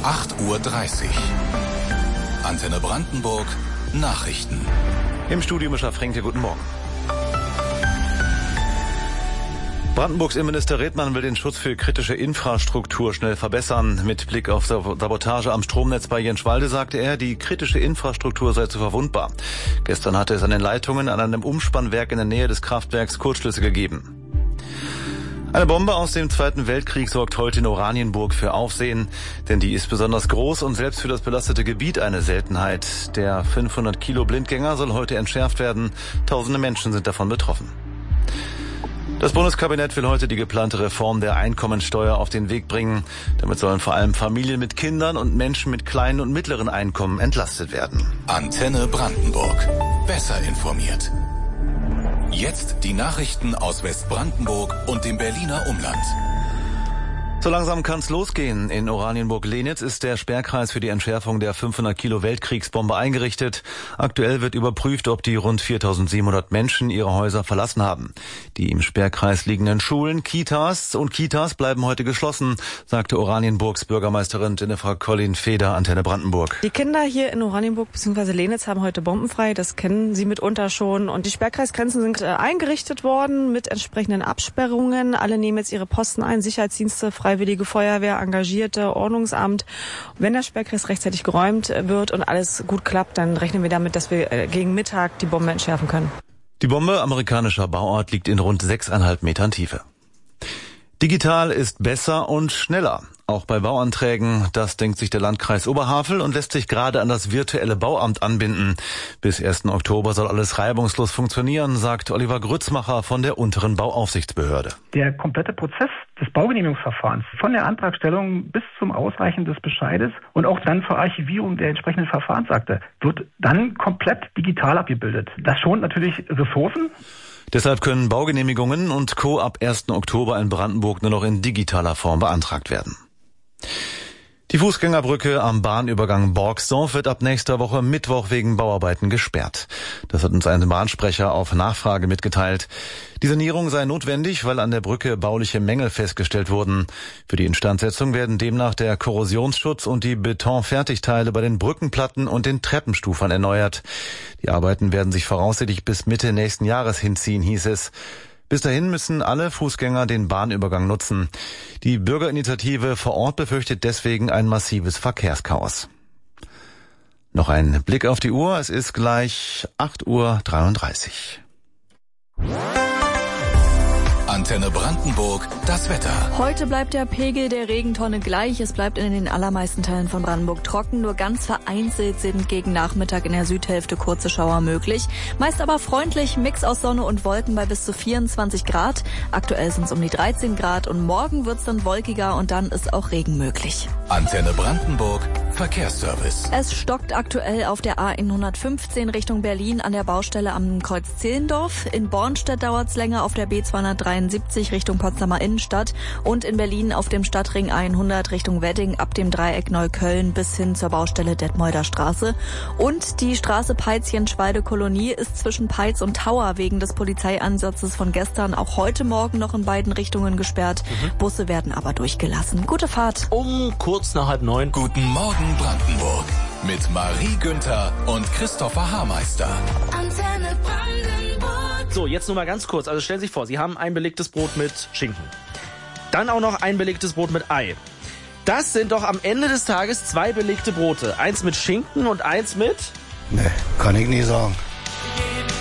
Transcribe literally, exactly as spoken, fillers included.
acht Uhr dreißig. Antenne Brandenburg, Nachrichten. Im Studio Mischa Fränke, guten Morgen. Brandenburgs Innenminister Redmann will den Schutz für kritische Infrastruktur schnell verbessern. Mit Blick auf Sabotage am Stromnetz bei Jenschwalde sagte er, die kritische Infrastruktur sei zu verwundbar. Gestern hatte es an den Leitungen an einem Umspannwerk in der Nähe des Kraftwerks Kurzschlüsse gegeben. Eine Bombe aus dem Zweiten Weltkrieg sorgt heute in Oranienburg für Aufsehen, denn die ist besonders groß und selbst für das belastete Gebiet eine Seltenheit. Der fünfhundert Kilo Blindgänger soll heute entschärft werden. Tausende Menschen sind davon betroffen. Das Bundeskabinett will heute die geplante Reform der Einkommensteuer auf den Weg bringen. Damit sollen vor allem Familien mit Kindern und Menschen mit kleinen und mittleren Einkommen entlastet werden. Antenne Brandenburg. Besser informiert. Jetzt die Nachrichten aus Westbrandenburg und dem Berliner Umland. So langsam kann's losgehen. In Oranienburg-Lenitz ist der Sperrkreis für die Entschärfung der fünfhundert Kilo Weltkriegsbombe eingerichtet. Aktuell wird überprüft, ob die rund viertausendsiebenhundert Menschen ihre Häuser verlassen haben. Die im Sperrkreis liegenden Schulen, Kitas und Kitas bleiben heute geschlossen, sagte Oranienburgs Bürgermeisterin Jennifer Collin-Feder, Antenne Brandenburg. Die Kinder hier in Oranienburg bzw. Lenitz haben heute bombenfrei, das kennen Sie mitunter schon. Und die Sperrkreisgrenzen sind äh, eingerichtet worden mit entsprechenden Absperrungen. Alle nehmen jetzt ihre Posten ein, Sicherheitsdienste, Freiwillige Feuerwehr, Engagierte, Ordnungsamt. Wenn der Sperrkreis rechtzeitig geräumt wird und alles gut klappt, dann rechnen wir damit, dass wir gegen Mittag die Bombe entschärfen können. Die Bombe, amerikanischer Bauart, liegt in rund sechseinhalb Metern Tiefe. Digital ist besser und schneller. Auch bei Bauanträgen, das denkt sich der Landkreis Oberhavel und lässt sich gerade an das virtuelle Bauamt anbinden. Bis ersten Oktober soll alles reibungslos funktionieren, sagt Oliver Grützmacher von der unteren Bauaufsichtsbehörde. Der komplette Prozess des Baugenehmigungsverfahrens, von der Antragstellung bis zum Ausreichen des Bescheides und auch dann zur Archivierung der entsprechenden Verfahrensakte, wird dann komplett digital abgebildet. Das schont natürlich Ressourcen. Deshalb können Baugenehmigungen und Co. ab ersten Oktober in Brandenburg nur noch in digitaler Form beantragt werden. Die Fußgängerbrücke am Bahnübergang Borgsdorf wird ab nächster Woche Mittwoch wegen Bauarbeiten gesperrt. Das hat uns ein Bahnsprecher auf Nachfrage mitgeteilt. Die Sanierung sei notwendig, weil an der Brücke bauliche Mängel festgestellt wurden. Für die Instandsetzung werden demnach der Korrosionsschutz und die Betonfertigteile bei den Brückenplatten und den Treppenstufern erneuert. Die Arbeiten werden sich voraussichtlich bis Mitte nächsten Jahres hinziehen, hieß es. Bis dahin müssen alle Fußgänger den Bahnübergang nutzen. Die Bürgerinitiative vor Ort befürchtet deswegen ein massives Verkehrschaos. Noch ein Blick auf die Uhr. Es ist gleich acht Uhr dreiunddreißig. Antenne Brandenburg, das Wetter. Heute bleibt der Pegel der Regentonne gleich. Es bleibt in den allermeisten Teilen von Brandenburg trocken. Nur ganz vereinzelt sind gegen Nachmittag in der Südhälfte kurze Schauer möglich. Meist aber freundlich, Mix aus Sonne und Wolken bei bis zu vierundzwanzig Grad. Aktuell sind es um die dreizehn Grad und morgen wird es dann wolkiger und dann ist auch Regen möglich. Antenne Brandenburg, Verkehrsservice. Es stockt aktuell auf der A hundertfünfzehn Richtung Berlin an der Baustelle am Kreuz Zehlendorf. In Bornstedt dauert es länger auf der B zweihundertdreiundsiebzig Richtung Potsdamer Innenstadt und in Berlin auf dem Stadtring hundert Richtung Wedding ab dem Dreieck Neukölln bis hin zur Baustelle Detmolder Straße. Und die Straße Peitz-Jenschwalde-Kolonie ist zwischen Peitz und Tauer wegen des Polizeieinsatzes von gestern auch heute Morgen noch in beiden Richtungen gesperrt. Mhm. Busse werden aber durchgelassen. Gute Fahrt. Um kurz nach halb neun. Guten Morgen Brandenburg mit Marie Günther und Christopher Haarmeister. Antenne Brandenburg. So, jetzt nur mal ganz kurz. Also stellen Sie sich vor, Sie haben ein belegtes Brot mit Schinken. Dann auch noch ein belegtes Brot mit Ei. Das sind doch am Ende des Tages zwei belegte Brote. Eins mit Schinken und eins mit... Nee, kann ich nie sagen.